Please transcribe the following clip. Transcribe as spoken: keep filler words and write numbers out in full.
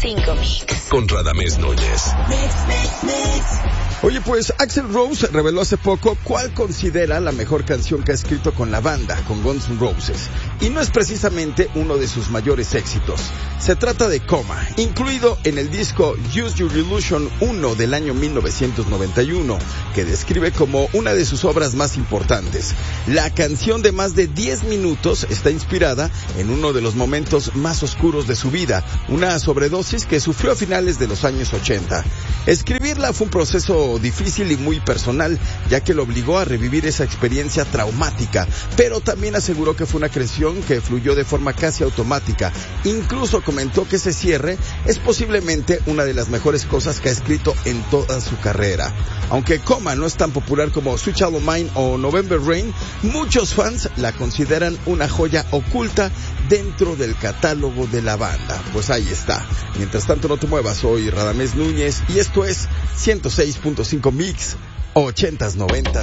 cinco Mix. Con Radamés Núñez. Mix, mix, mix. Oye, pues Axl Rose reveló hace poco cuál considera la mejor canción que ha escrito con la banda, con Guns N' Roses. Y no es precisamente uno de sus mayores éxitos. Se trata de Coma, incluido en el disco Use Your Illusion uno del año mil novecientos noventa y uno, que describe como una de sus obras más importantes. La canción de más de diez minutos está inspirada en uno de los momentos más oscuros de su vida, una sobredosis que sufrió a finales de los años ochenta. Escribirla fue un proceso difícil y muy personal, ya que lo obligó a revivir esa experiencia traumática, pero también aseguró que fue una creación que fluyó de forma casi automática. Incluso comentó que ese cierre es posiblemente una de las mejores cosas que ha escrito en toda su carrera. Aunque Coma no es tan popular como Sweet Child O' Mine o November Rain, muchos fans la consideran una joya oculta dentro del catálogo de la banda. Pues ahí está. Mientras tanto, no te muevas, soy Radamés Núñez y esto es ciento seis punto cinco Mix, ochentas, noventas.